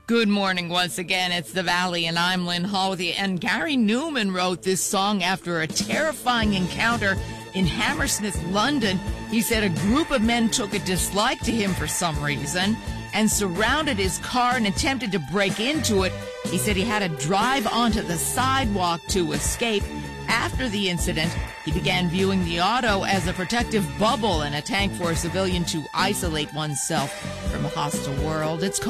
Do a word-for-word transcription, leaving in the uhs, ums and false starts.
Good morning once again. It's The Valley, and I'm Lynn Hall with you. And Gary Newman wrote this song after a terrifying encounter in Hammersmith, London. He said a group of men took a dislike to him for some reason and surrounded his car and attempted to break into it. He said he had to drive onto the sidewalk to escape. After the incident, he began viewing the auto as a protective bubble and a tank for a civilian to isolate oneself from a hostile world. It's